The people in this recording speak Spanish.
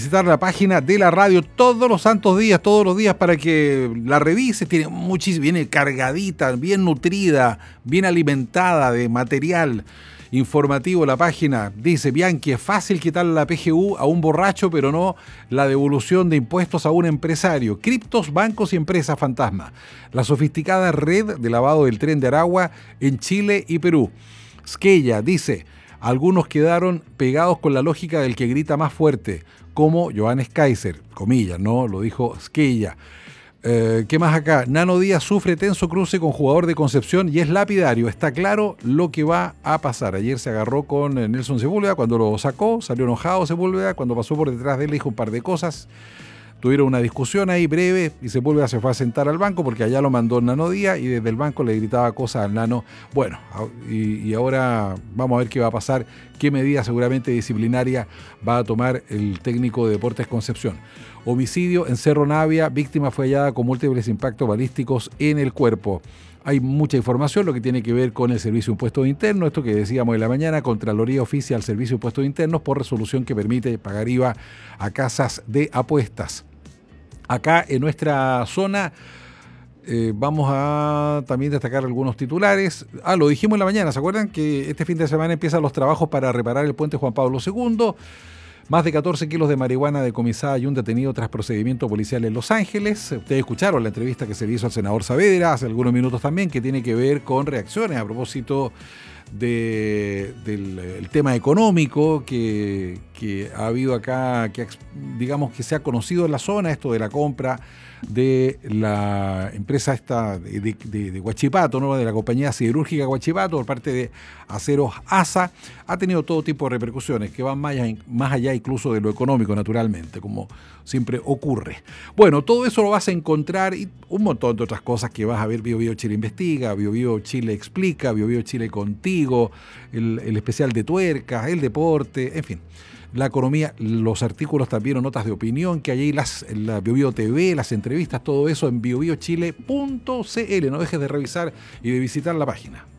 visitar la página de la radio todos los santos días, todos los días, para que la revises. Tiene muchísimo, viene cargadita, bien nutrida, bien alimentada de material informativo. La página dice: Bianchi, es fácil quitarle la PGU a un borracho, pero no la devolución de impuestos a un empresario. Criptos, bancos y empresas fantasma. La sofisticada red de lavado del Tren de Aragua en Chile y Perú. Skella dice: algunos quedaron pegados con la lógica del que grita más fuerte, como Johannes Kaiser, comillas, ¿no? Lo dijo Skella. ¿Qué más acá? Nano Díaz sufre tenso cruce con jugador de Concepción y es lapidario. Está claro lo que va a pasar. Ayer se agarró con Nelson Sepúlveda, cuando lo sacó, salió enojado Sepúlveda, cuando pasó por detrás de él dijo un par de cosas. Tuvieron una discusión ahí breve y Sepúlveda se fue a sentar al banco porque allá lo mandó Nano Díaz y desde el banco le gritaba cosas al Nano. Bueno, y ahora vamos a ver qué va a pasar, qué medida seguramente disciplinaria va a tomar el técnico de Deportes Concepción. Homicidio en Cerro Navia, víctima fue hallada con múltiples impactos balísticos en el cuerpo. Hay mucha información, lo que tiene que ver con el Servicio de Impuestos Internos, esto que decíamos en la mañana: Contraloría oficia al Servicio de Impuestos Internos por resolución que permite pagar IVA a casas de apuestas. Acá en nuestra zona vamos a también destacar algunos titulares. Lo dijimos en la mañana, ¿se acuerdan? Que este fin de semana empiezan los trabajos para reparar el puente Juan Pablo II. Más de 14 kilos de marihuana decomisada y un detenido tras procedimiento policial en Los Ángeles. Ustedes escucharon la entrevista que se le hizo al senador Saavedra hace algunos minutos también, que tiene que ver con reacciones a propósito del tema económico que ha habido acá, que digamos que se ha conocido en la zona, esto de la compra de la empresa esta de Huachipato, ¿no? De la compañía siderúrgica Huachipato por parte de Aceros ASA. Ha tenido todo tipo de repercusiones que van más allá incluso de lo económico, naturalmente, como siempre ocurre. Bueno, todo eso lo vas a encontrar y un montón de otras cosas que vas a ver. BioBio Chile Investiga, BioBio Chile Explica, BioBio Chile Contigo, el especial de tuercas, el deporte, en fin. La economía, los artículos también o notas de opinión que hay ahí, la BioBio TV, las entrevistas, todo eso en biobiochile.cl. No dejes de revisar y de visitar la página.